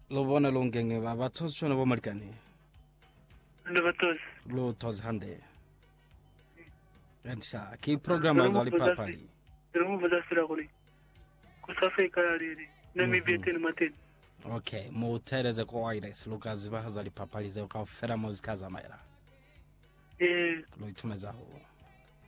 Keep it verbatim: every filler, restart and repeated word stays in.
lo bona lo ngenge ba ba tsosi tsona bo marikane ndo batos lo toz hande ensa ki program azali papali ndo mvuza sira kuni kusafe kalali na mibeteni mateni. Okay, mo tereze ko aires lukazi ba hazali papali ze ka fera muzikaza maira Eh lo itumeza ho